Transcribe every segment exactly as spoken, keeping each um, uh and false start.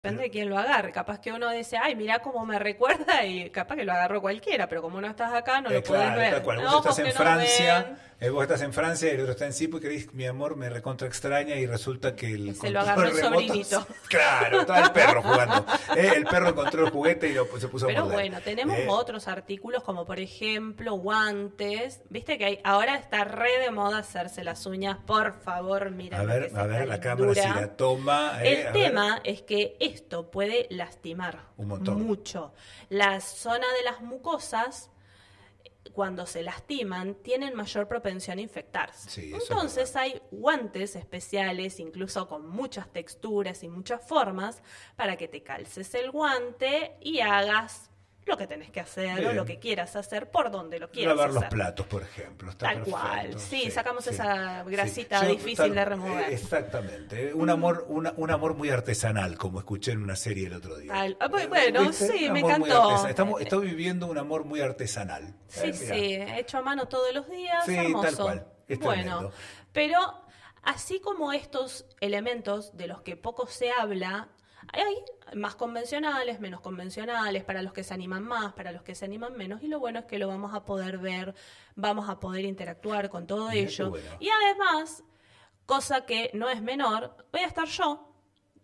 Depende de quién lo agarre. Capaz que uno dice, ay, mirá cómo me recuerda, y capaz que lo agarró cualquiera, pero como no estás acá, no Eh, lo podés claro, ver. tal cual. Vos Ojos estás en que no Francia, ven, eh, vos estás en Francia y el otro está en Cipo y crees, mi amor, me recontra extraña y resulta que el que se lo control agarró el remoto- sobrinito. Claro, estaba el perro jugando. Eh, el perro encontró el juguete y lo, se puso a Pero morder. bueno, tenemos Eh, otros artículos como por ejemplo guantes. Viste que hay, ahora está re de moda hacerse las uñas. Por favor, mira. A ver, a ver, la cámara si la toma. eh, El a tema ver. es que esto puede lastimar Un montón. mucho. La zona de las mucosas, cuando se lastiman, tienen mayor propensión a infectarse. Sí, eso es Entonces hay guantes especiales, incluso con muchas texturas y muchas formas, para que te calces el guante y hagas lo que tenés que hacer Bien. o lo que quieras hacer por donde lo quieras Lavar los hacer. platos, por ejemplo. Está Tal perfecto. cual. Sí, sacamos sí, esa grasita sí. Yo, difícil tal- de remover. eh, Exactamente. Un amor, una- un amor muy artesanal, como escuché en una serie el otro día. Tal- ah, bu- bueno, ¿Viste? sí, Un me amor muy encantó. artesanal. Estamos, estoy viviendo un amor muy artesanal. Sí, Eh, mirá. sí, hecho a mano todos los días, Sí, hermoso. tal cual, es bueno, tremendo. pero así como estos elementos de los que poco se habla, hay más convencionales, menos convencionales, para los que se animan más, para los que se animan menos, y lo bueno es que lo vamos a poder ver, vamos a poder interactuar con todo Mirá qué ello. bueno. Y además, cosa que no es menor, voy a estar yo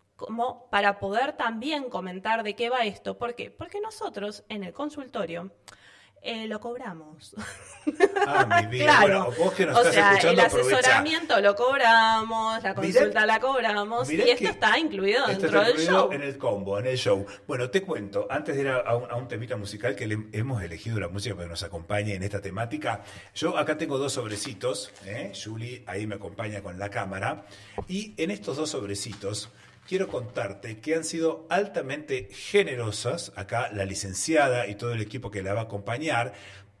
como para poder también comentar de qué va esto. ¿Por qué? Porque nosotros en el consultorio eh, lo cobramos. Ah, mi vida. Claro. Bueno, vos que nos O estás sea, escuchando, el aprovechá. asesoramiento lo cobramos, la consulta Mirá- la cobramos, Mirá y esto que está incluido esto dentro está del incluido show. en el combo, en el show. Bueno, te cuento, antes de ir a, a un, a un temita musical que le, hemos elegido la música para que nos acompañe en esta temática, yo acá tengo dos sobrecitos, ¿eh? Julie ahí me acompaña con la cámara, y en estos dos sobrecitos quiero contarte que han sido altamente generosas, acá la licenciada y todo el equipo que la va a acompañar,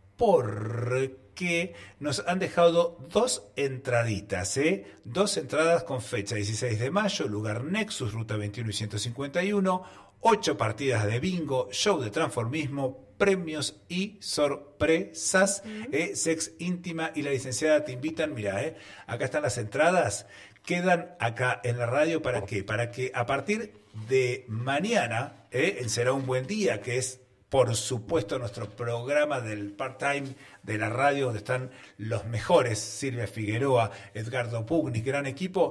porque nos han dejado dos entraditas, ¿eh? Dos entradas con fecha dieciséis de mayo, lugar Nexus, ruta veintiuno y ciento cincuenta y uno, ocho partidas de bingo, show de transformismo, premios y sorpresas, ¿eh? Sex íntima y la licenciada te invitan, mira, ¿eh? Acá están las entradas, quedan acá en la radio, ¿para qué? Para que a partir de mañana, ¿eh? En Será un Buen Día, que es por supuesto nuestro programa del part-time de la radio, donde están los mejores, Silvia Figueroa, Edgardo Pugni, gran equipo,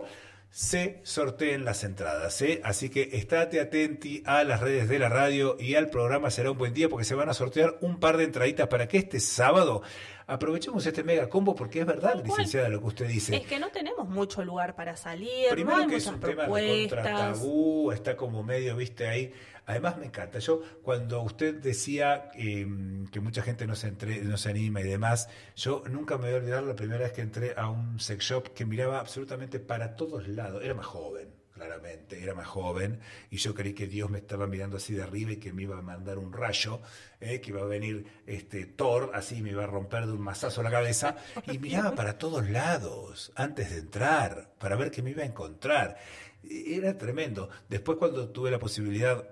se sorteen las entradas, ¿eh? Así que estate atenti a las redes de la radio y al programa Será un Buen Día, porque se van a sortear un par de entraditas para que este sábado aprovechemos este mega combo, porque es verdad, Tal cual. licenciada, lo que usted dice. Es que no tenemos mucho lugar para salir, Primero no hay que es muchas un tema de contra propuestas. tabú, está como medio, viste, ahí. Además me encanta. Yo, cuando usted decía eh, que mucha gente no se, entre, no se anima y demás, yo nunca me voy a olvidar la primera vez que entré a un sex shop que miraba absolutamente para todos lados. Era más joven, claramente, era más joven, y yo creí que Dios me estaba mirando así de arriba y que me iba a mandar un rayo, eh, que iba a venir este Thor, así me iba a romper de un mazazo la cabeza, y miraba para todos lados antes de entrar, para ver qué me iba a encontrar. Era tremendo. Después, cuando tuve la posibilidad,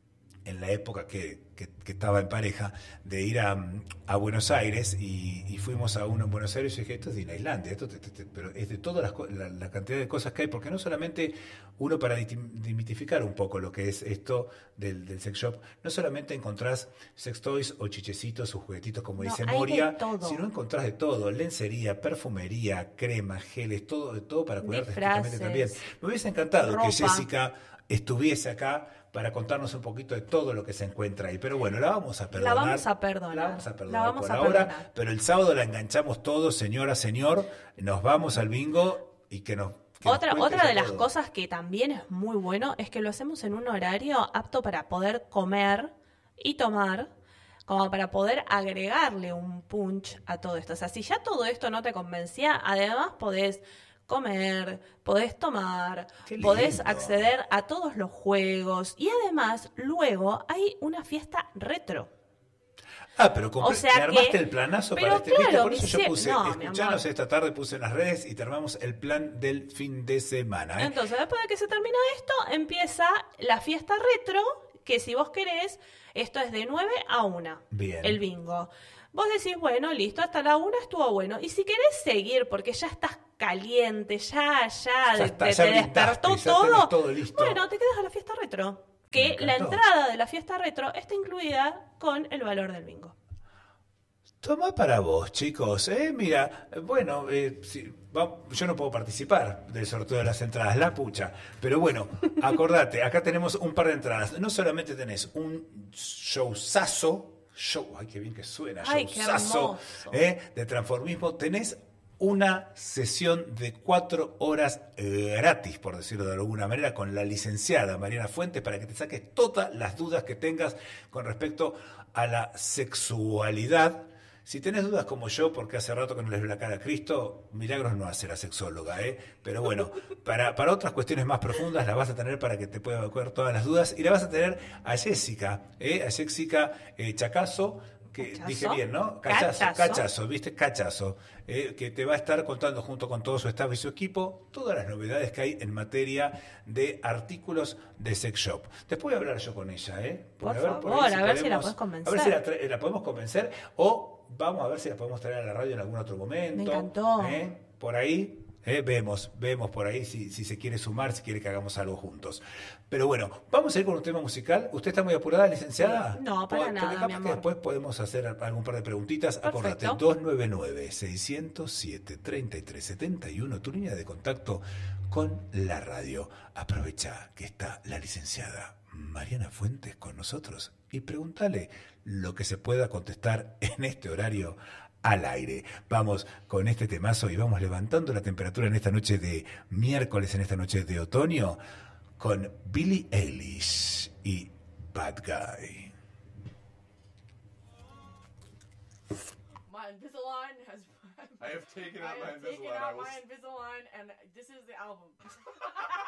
en la época que, que, que estaba en pareja, de ir a, a Buenos Aires, y, y fuimos a uno en Buenos Aires, y dije, esto es Disneylandia, esto te, te, te, pero es de toda la, la cantidad de cosas que hay, porque no solamente uno, para demitificar un poco lo que es esto del, del sex shop, no solamente encontrás sex toys o chichecitos o juguetitos, como No, dice hay de Moria, todo. sino encontrás de todo, lencería, perfumería, crema, geles, todo, de todo para cuidarte estéticamente también. Disfraces, Me hubiese encantado ropa. que Jessica estuviese acá para contarnos un poquito de todo lo que se encuentra ahí. Pero bueno, la vamos a perdonar. La vamos a perdonar. La vamos a perdonar La vamos por a ahora. perdonar. Pero el sábado la enganchamos todos, señora, señor. Nos vamos al bingo y que nos... que nos Otra, cuente otra de ya las todo. cosas que también es muy bueno es que lo hacemos en un horario apto para poder comer y tomar, como para poder agregarle un punch a todo esto. O sea, si ya todo esto no te convencía, además podés comer, podés tomar, Qué podés lindo. acceder a todos los juegos, y además luego hay una fiesta retro. Ah, pero compré, O sea me armaste que- el planazo pero para este claro, ¿viste? Por eso yo mi puse, sie- no, mi escuchanos amor. esta tarde, puse en las redes y te armamos el plan del fin de semana. ¿eh? Entonces, después de que se termina esto, empieza la fiesta retro, que si vos querés, esto es de nueve a una, Bien. el bingo. Vos decís, bueno, listo, hasta la una estuvo bueno. Y si querés seguir, porque ya estás caliente, ya, ya, Ya de- está, de- ya te brindaste, despertó ya tenés todo, todo listo. bueno, te quedas a la fiesta retro. que Me la encantó. entrada de la fiesta retro está incluida con el valor del bingo. Toma para vos, chicos. ¿eh? Mira, eh, bueno, eh, si- va- yo no puedo participar del sorteo de las entradas, la pucha. Pero bueno, acordate, acá tenemos un par de entradas. No solamente tenés un showzazo, show, ay, qué bien que suena, Ay, qué showzazo, hermoso. ¿eh? de transformismo, tenés una sesión de cuatro horas eh, gratis, por decirlo de alguna manera, con la licenciada Mariana Fuentes para que te saques todas las dudas que tengas con respecto a la sexualidad. Si tenés dudas como yo, porque hace rato que no les veo la cara a Cristo, Milagros no hace la sexóloga, ¿eh? Pero bueno, para, para otras cuestiones más profundas la vas a tener para que te pueda evacuar todas las dudas. Y la vas a tener a Jessica, ¿eh? A Jessica eh, Chacazo, que Cachazo. dije bien, ¿no? Cachazo, Cachazo. cachazo, ¿viste? Cachazo, eh, que te va a estar contando junto con todo su staff y su equipo todas las novedades que hay en materia de artículos de sex shop. Después voy a hablar yo con ella, ¿eh? Por a ver, favor, ahí a ver si la podemos- podés convencer. A ver si la, tra- la podemos convencer o vamos a ver si la podemos traer a la radio en algún otro momento. Me encantó. ¿eh? Por ahí, ¿eh? vemos, vemos por ahí si, si se quiere sumar, si quiere que hagamos algo juntos. Pero bueno, vamos a ir con un tema musical. ¿Usted está muy apurada, licenciada? No, para Porque nada, capaz mi que amor. después podemos hacer algún par de preguntitas. Acordate, Perfecto. dos nueve nueve, seis cero siete, tres tres siete uno, tu línea de contacto con la radio. Aprovecha que está la licenciada Mariana Fuentes con nosotros y pregúntale lo que se pueda contestar en este horario al aire. Vamos con este temazo y vamos levantando la temperatura en esta noche de miércoles, en esta noche de otoño, con Billie Eilish y Bad Guy. My Invisalign has. I have taken I out my have taken Invisalign. I out will my Invisalign, and this is the album.